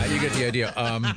You get the idea.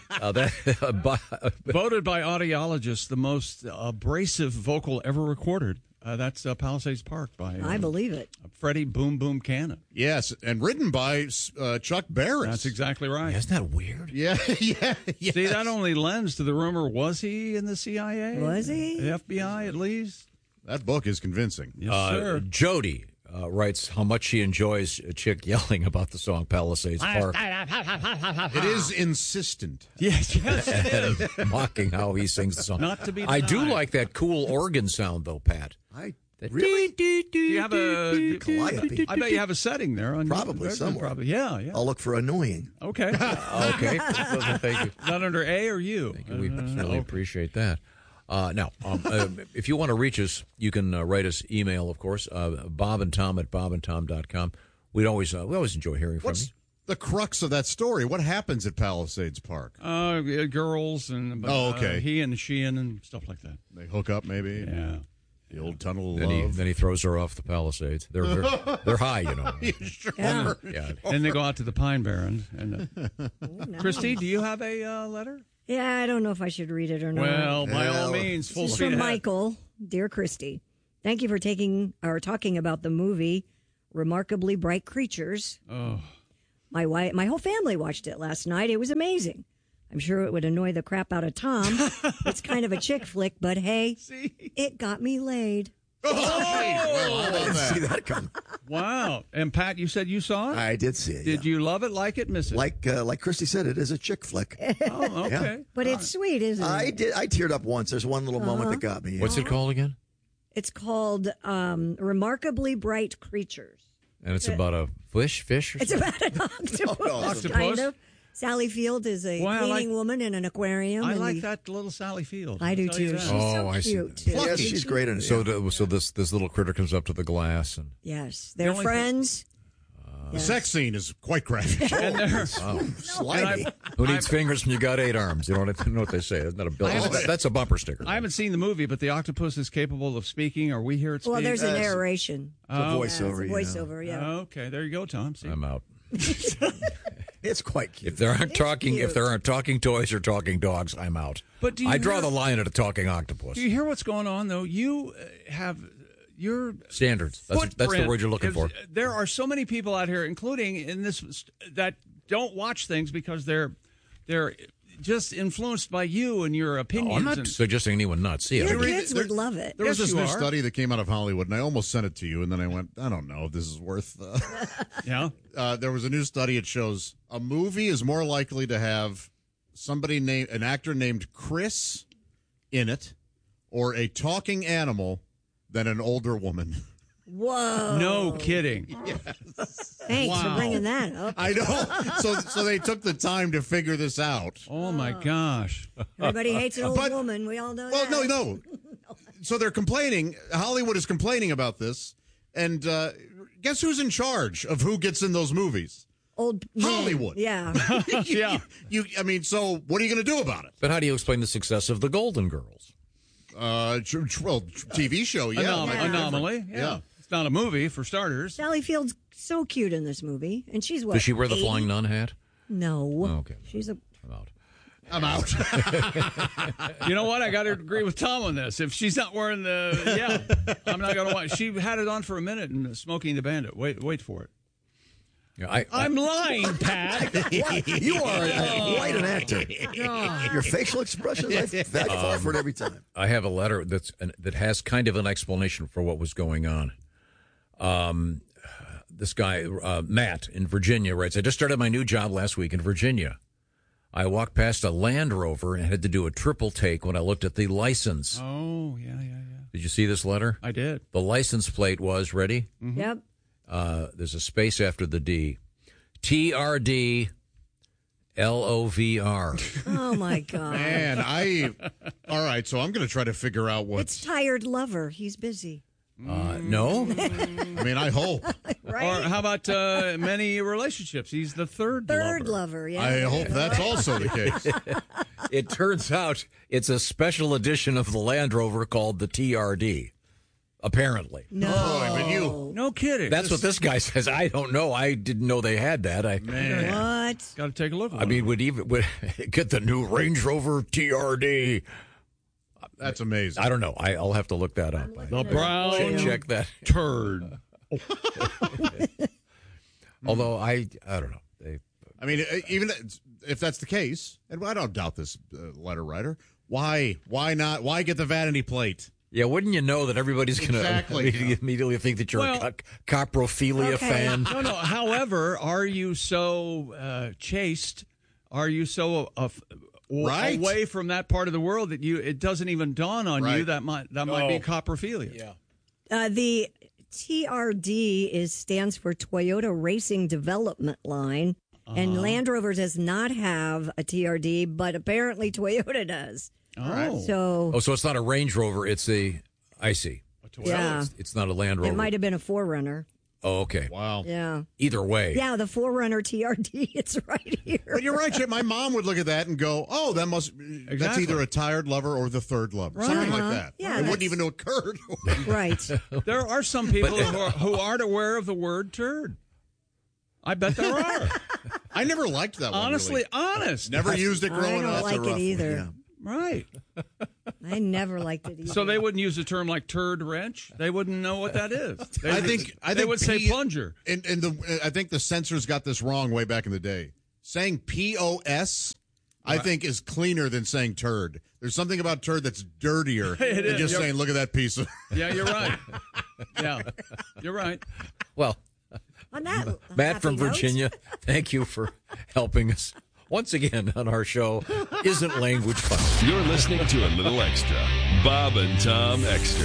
Voted by audiologists the most abrasive vocal ever recorded. That's Palisades Park by I believe it. Freddie Boom Boom Cannon. Yes, and written by Chuck Barris. That's exactly right. Isn't that weird? Yeah. Yes. See, that only lends to the rumor, was he in the CIA? Was he? The FBI, at least? That book is convincing. Yes, sir. Jody writes how much she enjoys a chick yelling about the song Palisades Park. It is insistent. Yes, it is. Mocking how he sings the song. Not to be I do denied. like that cool organ sound, though, Pat. Really? Do you have a Calliope. I bet you have a setting there on Probably somewhere. Probably, yeah. I'll look for annoying. Okay. Okay. Thank you. Not under A or U. We really appreciate that. Now, if you want to reach us, you can write us email, of course, Bob and Tom at bobandtom.com. We always enjoy hearing from you. What's the crux of that story? What happens at Palisades Park? Girls and okay. He and she and stuff like that. They hook up, maybe. Yeah. The old tunnel of Then love. he throws her off the Palisades. They're high, you know. Yeah. Yeah. Then they go out to the Pine Barrens. And Christy, do you have a letter? Yeah, I don't know if I should read it or not. Well, by all Well, means, full This is speed from ahead. Michael. Dear Christy, thank you for talking about the movie Remarkably Bright Creatures. Oh. My whole family watched it last night. It was amazing. I'm sure it would annoy the crap out of Tom. It's kind of a chick flick, but hey, it got me laid. I didn't see that coming. Wow. And Pat, you said you saw it? I did see it. Did you love it, like it, miss it? Like Christy said, it is a chick flick. Oh, okay. Yeah. But it's sweet, isn't it? I did. I teared up once. There's one little moment that got me. What's it called again? It's called Remarkably Bright Creatures. And it's about a fish? Or It's something? about an octopus, Octopus? kind of. Sally Field is a Well, I cleaning like- woman in an aquarium. I and like that little Sally Field. I do I'll tell you too. that. She's Oh, so I see. cute. Too. Yes, she's great in it. So, yeah. so this little critter comes up to the glass and Yes, they're only friends. The sex scene is quite graphic. And there, Slimy. who needs fingers when you got 8 arms? You know what they say? Isn't that a bill? That's a bumper sticker. I haven't seen the movie, but the octopus is capable of speaking, or we hear it speak. Well, there's a narration. It's a voiceover. Yeah, it's a voiceover, yeah. Okay, there you go, Tom. See? I'm out. It's quite cute. If there aren't talking, cute. if there aren't talking toys or talking dogs, I'm out. But do you I draw hear- the line at a talking octopus. Do you hear what's going on, though? You have your Standards. That's the footprint word you're looking for. There are so many people out here, including in this, that don't watch things because they're just influenced by you and your opinions. Oh, I'm not suggesting anyone not see it. Your I kids would love it. There was Yes, this you new are. study that came out of Hollywood, and I almost sent it to you, and then I went, I don't know if this is worth. Yeah. There was a new study. It shows a movie is more likely to have an actor named Chris in it, or a talking animal than an older woman. Whoa. No kidding. Thanks Wow. for bringing that up. I know. So they took the time to figure this out. Oh my gosh. Everybody hates an old But- woman. We all know Well, that. no. So they're complaining. Hollywood is complaining about this, and guess who's in charge of who gets in those movies? Old men. Hollywood. Yeah. Yeah. So what are you going to do about it? But how do you explain the success of the Golden Girls? TV show, yeah. Anomaly. Yeah. It's not a movie, for starters. Sally Field's so cute in this movie. And she's what? Does she wear the 80? flying nun hat? No. Oh, okay. She's a. I'm out. I'm out. You know what? I got to agree with Tom on this. If she's not wearing I'm not going to watch. She had it on for a minute and Smoking the Bandit. Wait for it. Yeah, I'm lying, Pat. You are quite an actor. Your facial expressions, I fall for it every time. I have a letter that has kind of an explanation for what was going on. This guy, Matt, in Virginia, writes, I just started my new job last week in Virginia. I walked past a Land Rover and had to do a triple take when I looked at the license. Oh, yeah. Did you see this letter? I did. The license plate was, ready? Yep. There's a space after the D. TRD LOVR. Oh, my God. Man, all right, so I'm going to try to figure out It's what's. Tired Lover. He's busy. No? I mean, I hope. Right? Or how about many relationships? He's the third lover. Yeah. I hope that's also the case. It turns out it's a special edition of the Land Rover called the TRD. apparently. No. No kidding. That's what this guy says. I don't know. I didn't know they had that. What? Got to take a look at I mean, would get the new Range Rover TRD. That's amazing. I don't know. I'll have to look that up. the brown Check that. turd. Although I don't know. I mean, even if that's the case, and I don't doubt this letter writer, why not? Why get the vanity plate? Yeah, wouldn't you know that everybody's going to Exactly. immediately think that you're Well, a coprophilia fan? No. However, are you so chaste? Are you so Right. away from that part of the world that it doesn't even dawn on you Right. that might be coprophilia? Yeah. The TRD stands for Toyota Racing Development Line, and Land Rover does not have a TRD, but apparently Toyota does. Oh. So, So it's not a Range Rover. It's I see. yeah, It's not a Land Rover. it might have been a 4Runner. Oh, okay. Wow. Yeah. Either way. Yeah, the 4Runner TRD, it's right here. But you're right, Chip. My mom would look at that and go, "Oh, that's Exactly. either a tired lover or the third lover, something like that." Yeah, I wouldn't that's- even know it occurred. Right. There are some people who aren't aware of the word turd. I bet there are. I never liked that one. Honestly, really. honest. Never used it I growing don't up. like it either. Yeah. Right. I never liked it either. So they wouldn't use a term like turd wrench. They wouldn't know what that is. I think they would say P- plunger. And I think the censors got this wrong way back in the day. Saying POS, I think, is cleaner than saying turd. There's something about turd that's dirtier It than is. just Yep. saying, "Look at that piece of." Yeah, you're right. Yeah, you're right. Well, On that Matt from happy note, Virginia, thank you for helping us once again on our show. Isn't language fun? You're listening to a little extra. Bob and Tom Extra.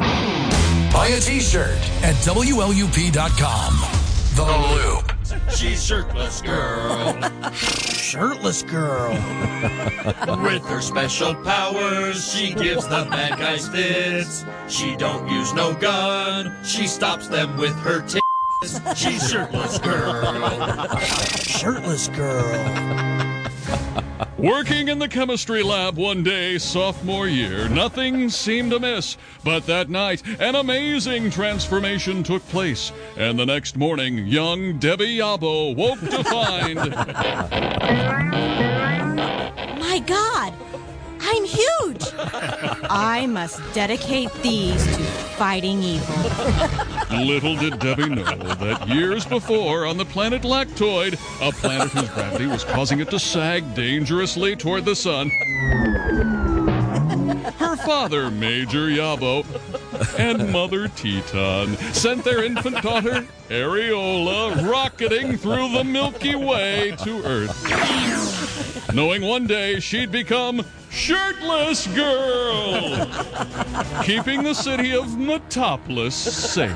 Buy a t-shirt at WLUP.com. The Loop. She's shirtless girl. Shirtless girl. With her special powers, she gives the bad guys fits. She don't use no gun. She stops them with her tits. She's shirtless girl. Shirtless girl. Working in the chemistry lab one day, sophomore year, nothing seemed amiss. But that night, an amazing transformation took place. And the next morning, young Debbie Yabo woke to find... My God, I'm huge. I must dedicate these to fighting evil. Little did Debbie know that years before, on the planet Lactoid, a planet whose gravity was causing it to sag dangerously toward the sun, her father, Major Yabo, and Mother Teton sent their infant daughter, Areola, rocketing through the Milky Way to Earth, knowing one day she'd become Shirtless Girl, keeping the city of Metropolis safe.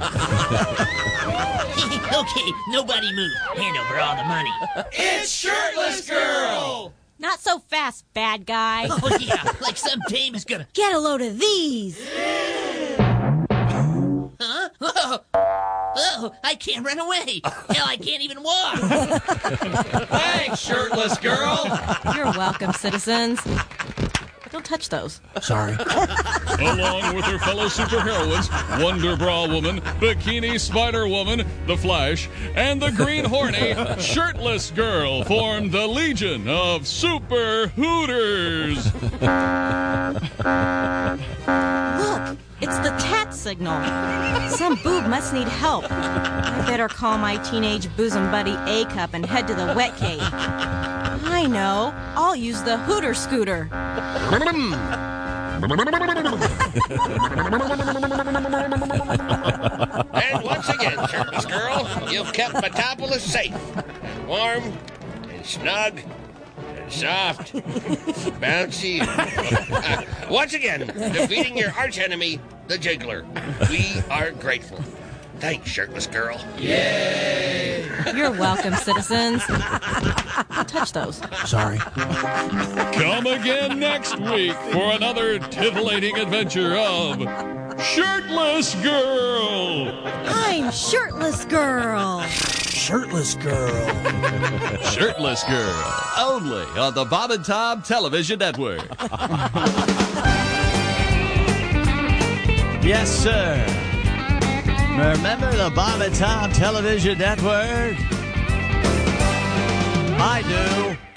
Okay, nobody move. Hand over all the money. It's Shirtless Girl! Not so fast, bad guy. Oh, yeah, like some dame is gonna... Get a load of these. Huh? Oh, I can't run away. Hell, I can't even walk. Thanks, Shirtless Girl! You're welcome, citizens. Don't touch those. Sorry. Along with her fellow superheroines, Wonder Bra Woman, Bikini Spider Woman, The Flash, and the Green Horny Shirtless Girl formed the Legion of Super Hooters. Look, it's the tat signal. Some boob must need help. I better call my teenage bosom buddy A-Cup and head to the wet cave. I know. I'll use the Hooter Scooter. And once again, Shirtless Girl, you've kept Metropolis safe. And warm, and snug, and soft, bouncy. Once again, defeating your archenemy, the Jiggler. We are grateful. Thanks, Shirtless Girl. You're welcome, citizens. Don't touch those. Sorry. Come again next week for another titillating adventure of Shirtless Girl. I'm Shirtless Girl. Shirtless girl. Shirtless Girl. Only on the Bob and Tom Television Network. Yes, sir. Remember the Bob and Tom Television Network? I do.